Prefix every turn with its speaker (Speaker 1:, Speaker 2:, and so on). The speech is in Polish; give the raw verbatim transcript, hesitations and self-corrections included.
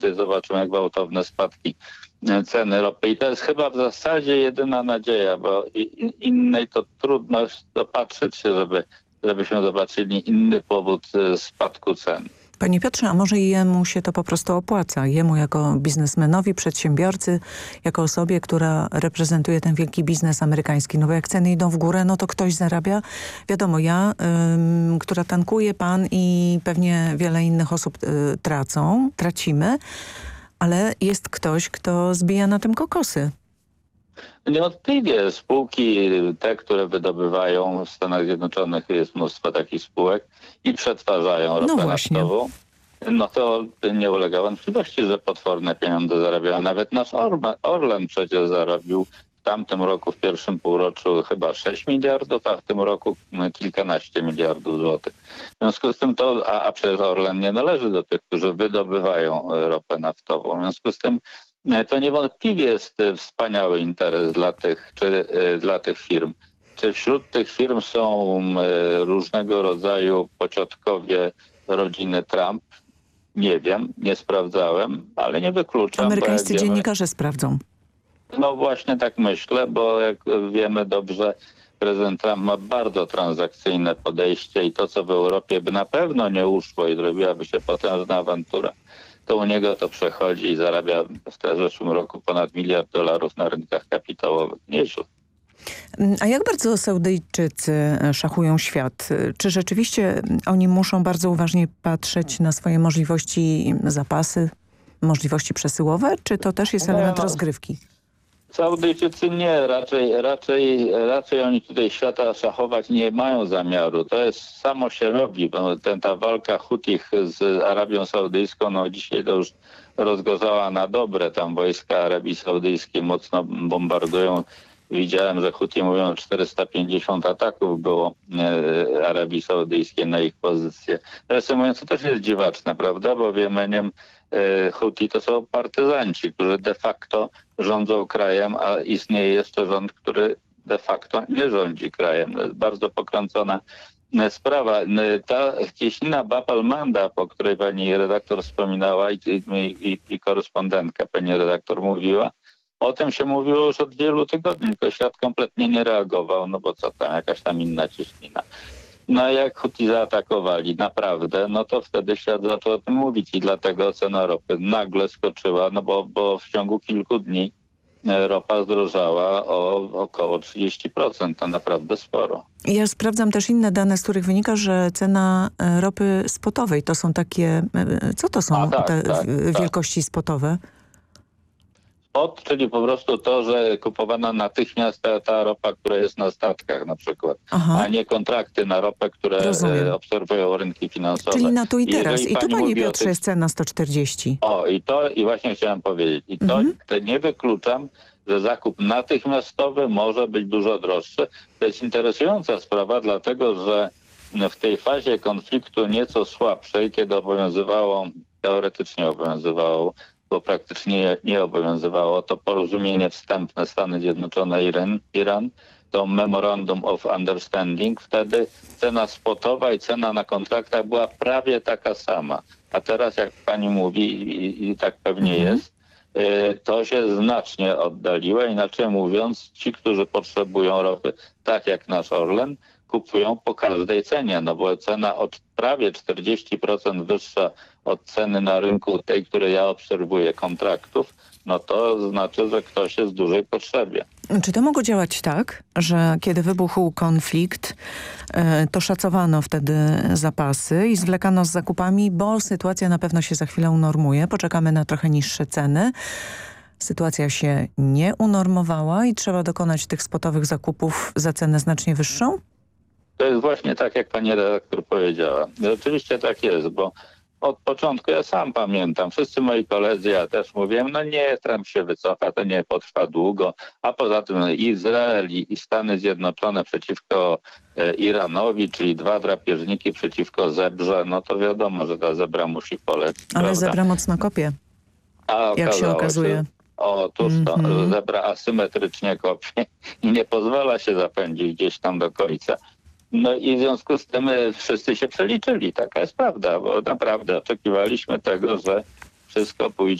Speaker 1: tutaj zobaczymy gwałtowne spadki ceny ropy. I to jest chyba w zasadzie jedyna nadzieja, bo innej to trudno dopatrzeć się, żeby, żebyśmy zobaczyli inny powód spadku cen.
Speaker 2: Panie Piotrze, a może jemu się to po prostu opłaca? Jemu jako biznesmenowi, przedsiębiorcy, jako osobie, która reprezentuje ten wielki biznes amerykański. No bo jak ceny idą w górę, no to ktoś zarabia. Wiadomo, ja, ym, która tankuje, pan i pewnie wiele innych osób y, tracą, tracimy, ale jest ktoś, kto zbija na tym kokosy.
Speaker 1: Niewątpliwie spółki, te, które wydobywają w Stanach Zjednoczonych, jest mnóstwo takich spółek i przetwarzają ropę
Speaker 2: no
Speaker 1: naftową, no to nie ulega wątpliwości, że potworne pieniądze zarabiają. Nawet nasz Orma, Orlen przecież zarobił w tamtym roku, w pierwszym półroczu chyba sześć miliardów, a w tym roku kilkanaście miliardów złotych. W związku z tym to, a, a przecież Orlen nie należy do tych, którzy wydobywają ropę naftową. W związku z tym to niewątpliwie jest wspaniały interes dla tych, czy, dla tych firm. Czy wśród tych firm są różnego rodzaju pociotkowie rodziny Trump? Nie wiem, nie sprawdzałem, ale nie wykluczam.
Speaker 2: Amerykańscy
Speaker 1: wiemy,
Speaker 2: dziennikarze sprawdzą.
Speaker 1: No właśnie tak myślę, bo jak wiemy dobrze, prezydent Trump ma bardzo transakcyjne podejście i to, co w Europie by na pewno nie uszło i zrobiłaby się potężna awantura, to u niego to przechodzi i zarabia w zeszłym roku ponad miliard dolarów na rynkach kapitałowych. Nieźle.
Speaker 2: A jak bardzo Saudyjczycy szachują świat? Czy rzeczywiście oni muszą bardzo uważnie patrzeć na swoje możliwości, zapasy, możliwości przesyłowe? Czy to też jest element
Speaker 1: no,
Speaker 2: rozgrywki?
Speaker 1: Saudyjczycy nie, raczej, raczej, raczej oni tutaj świata szachować nie mają zamiaru. To jest samo się robi, bo ten, ta walka Hutich z Arabią Saudyjską, no dzisiaj to już rozgorzała na dobre. Tam wojska Arabii Saudyjskiej mocno bombardują. Widziałem, że Huti mówią, czterysta pięćdziesiąt ataków było e, Arabii Saudyjskiej na ich pozycję. Zresztą mówiąc, to też jest dziwaczne, prawda, bo w Jemenem e, Huti to są partyzanci, którzy de facto rządzą krajem, a istnieje jeszcze rząd, który de facto nie rządzi krajem. To jest bardzo pokręcona sprawa. Ta cieśnina Bab al-Mandab, o której pani redaktor wspominała i, i, i, i korespondentka pani redaktor mówiła, o tym się mówiło już od wielu tygodni, tylko świat kompletnie nie reagował, no bo co tam, jakaś tam inna cieśnina. No jak Huti zaatakowali naprawdę, no to wtedy świat zaczął o tym mówić i dlatego cena ropy nagle skoczyła, no bo, bo w ciągu kilku dni ropa zdrożała o około trzydzieści procent, to naprawdę sporo.
Speaker 2: Ja sprawdzam też inne dane, z których wynika, że cena ropy spotowej to są takie, co to są
Speaker 1: A, tak,
Speaker 2: te
Speaker 1: tak,
Speaker 2: wielkości
Speaker 1: tak.
Speaker 2: spotowe?
Speaker 1: Spot, czyli po prostu to, że kupowana natychmiast ta, ta ropa, która jest na statkach na przykład, Aha. a nie kontrakty na ropę, które Rozumiem. obserwują rynki finansowe.
Speaker 2: Czyli na tu i teraz.
Speaker 1: Jeżeli
Speaker 2: I tu, panie Piotrze,
Speaker 1: tych...
Speaker 2: jest cena sto czterdzieści.
Speaker 1: O, i to i właśnie chciałem powiedzieć. I to, mhm. to nie wykluczam, że zakup natychmiastowy może być dużo droższy. To jest interesująca sprawa, dlatego że w tej fazie konfliktu nieco słabszej, kiedy obowiązywało, teoretycznie obowiązywało, bo praktycznie nie obowiązywało to porozumienie wstępne Stany Zjednoczone Iran, Iran, to Memorandum of Understanding, wtedy cena spotowa i cena na kontraktach była prawie taka sama. A teraz, jak pani mówi, i, i tak pewnie mhm. jest, y, to się znacznie oddaliło. Inaczej mówiąc, ci, którzy potrzebują ropy, tak jak nasz Orlen, kupują po każdej cenie, no bo cena od prawie czterdzieści procent wyższa od ceny na rynku tej, której ja obserwuję kontraktów, no to znaczy, że ktoś jest w dużej potrzebie.
Speaker 2: Czy to mogło działać tak, że kiedy wybuchł konflikt, to szacowano wtedy zapasy i zwlekano z zakupami, bo sytuacja na pewno się za chwilę unormuje, poczekamy na trochę niższe ceny. Sytuacja się nie unormowała i trzeba dokonać tych spotowych zakupów za cenę znacznie wyższą?
Speaker 1: To jest właśnie tak, jak pani redaktor powiedziała. Rzeczywiście tak jest, bo od początku ja sam pamiętam, wszyscy moi koledzy, ja też mówiłem, no nie, Trump się wycofa, to nie potrwa długo, a poza tym Izrael i Stany Zjednoczone przeciwko e, Iranowi, czyli dwa drapieżniki przeciwko zebrze, no to wiadomo, że ta zebra musi polec.
Speaker 2: Ale
Speaker 1: prawda?
Speaker 2: zebra mocno kopie,
Speaker 1: a
Speaker 2: jak się okazuje.
Speaker 1: Się, otóż to, mm-hmm. zebra asymetrycznie kopie i nie pozwala się zapędzić gdzieś tam do końca. No i w związku z tym wszyscy się przeliczyli, taka jest prawda, bo naprawdę oczekiwaliśmy tego, że wszystko pójdzie